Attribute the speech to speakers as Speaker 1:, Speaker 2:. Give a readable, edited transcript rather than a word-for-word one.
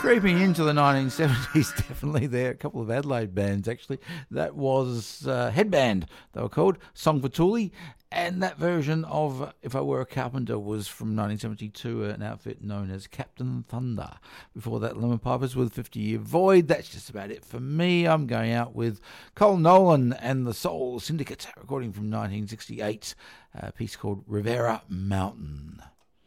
Speaker 1: Creeping into the 1970s, definitely there. A couple of Adelaide bands, actually. That was Headband, they were called, Song for Thule. And that version of If I Were a Carpenter was from 1972, an outfit known as Captain Thunder. Before that, Lemon Pipers with 50-Year Void. That's just about it for me. I'm going out with Cole Nolan and the Soul Syndicate, recording from 1968, a piece called Rivera Mountain.